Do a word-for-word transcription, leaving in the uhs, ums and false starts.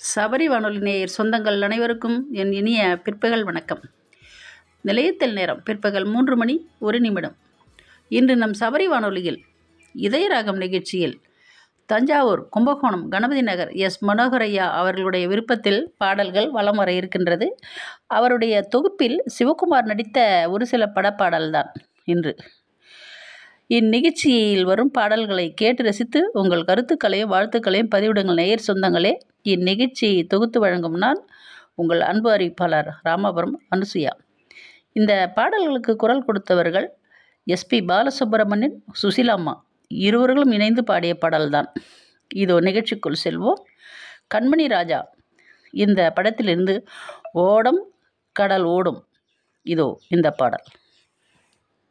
சபரி வானொலி நேயர் சொந்தங்கள் அனைவருக்கும் என் இனிய பிற்பகல் வணக்கம். நிலையத்தில் நேரம் பிற்பகல் மூன்று மணி ஒரு நிமிடம். இன்று நம் சபரி வானொலியில் இதயராகம் நிகழ்ச்சியில் தஞ்சாவூர் கும்பகோணம் கணபதி நகர் எஸ் மனோகரையா அவர்களுடைய விருப்பத்தில் பாடல்கள் வலம் வர இருக்கின்றது. அவருடைய தொகுப்பில் சிவகுமார் நடித்த ஒரு சில படப்பாடல்தான் இன்று. இந்நிகழ்ச்சியில் வரும் பாடல்களை கேட்டு ரசித்து உங்கள் கருத்துக்களையும் வாழ்த்துக்களையும் பதிவிடுங்கள் நேயர் சொந்தங்களே. இந்நிகழ்ச்சியை தொகுத்து வழங்கும் நான் உங்கள் அன்பு அறிவிப்பாளர் ராமாபுரம் அனுசுயா. இந்த பாடல்களுக்கு குரல் கொடுத்தவர்கள் எஸ்பி பாலசுப்ரமணியன், சுசிலாம்மா இருவர்களும் இணைந்து பாடிய பாடல்தான். இதோ நிகழ்ச்சிக்குள் செல்வோம். கண்மணி ராஜா இந்த படத்திலிருந்து ஓடம் கடல் ஓடும், இதோ இந்த பாடல்.